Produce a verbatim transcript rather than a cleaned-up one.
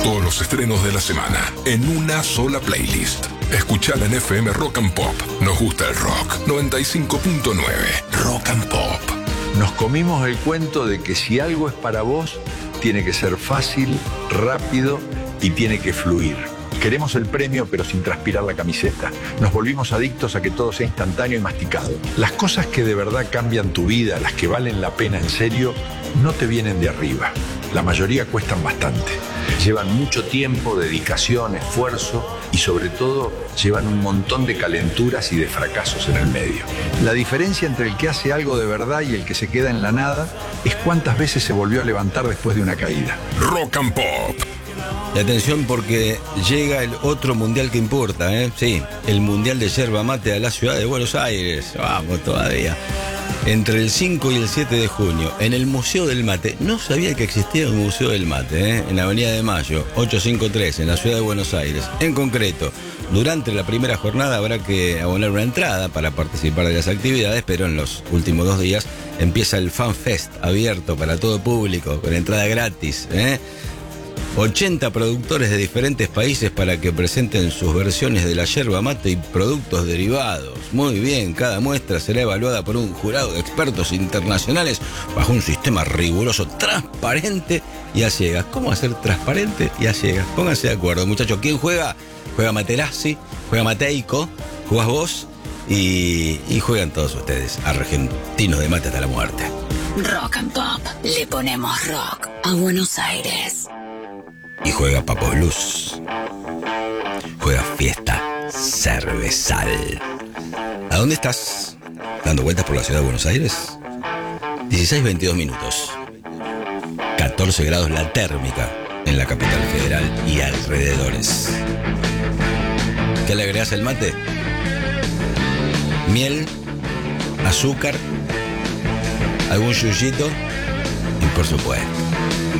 Todos los estrenos de la semana en una sola playlist. Escuchala en F M Rock and Pop. Nos gusta el rock. noventa y cinco punto nueve Rock and Pop. Nos comimos el cuento de que si algo es para vos, tiene que ser fácil, rápido y tiene que fluir. Queremos el premio, pero sin transpirar la camiseta. Nos volvimos adictos a que todo sea instantáneo y masticado. Las cosas que de verdad cambian tu vida, las que valen la pena en serio, no te vienen de arriba. La mayoría cuestan bastante. Llevan mucho tiempo, dedicación, esfuerzo y sobre todo llevan un montón de calenturas y de fracasos en el medio. La diferencia entre el que hace algo de verdad y el que se queda en la nada es cuántas veces se volvió a levantar después de una caída. Rock and Pop. Y atención porque llega el otro mundial que importa, ¿eh? Sí, el mundial de yerba mate a la ciudad de Buenos Aires. Vamos todavía. Entre el cinco y el siete de junio, en el Museo del Mate. No sabía que existía un Museo del Mate, ¿eh? En la Avenida de Mayo, ochocientos cincuenta y tres, en la ciudad de Buenos Aires. En concreto, durante la primera jornada habrá que abonar una entrada para participar de las actividades, pero en los últimos dos días empieza el Fan Fest abierto para todo público, con entrada gratis, ¿eh? ochenta productores de diferentes países para que presenten sus versiones de la yerba mate y productos derivados. Muy bien, cada muestra será evaluada por un jurado de expertos internacionales bajo un sistema riguroso, transparente y a ciegas. ¿Cómo hacer transparente y a ciegas? Pónganse de acuerdo, muchachos. ¿Quién juega? Juega Materazzi, juega Mateico, jugás vos y, y juegan todos ustedes, argentinos de mate hasta la muerte. Rock and Pop. Le ponemos rock a Buenos Aires. Y juega Papo Blues. Juega Fiesta Cervezal. ¿A dónde estás? ¿Dando vueltas por la ciudad de Buenos Aires? dieciséis veintidós minutos. catorce grados la térmica en la capital federal y alrededores. ¿Qué le agregás al mate? Miel, azúcar, algún yuyito y por supuesto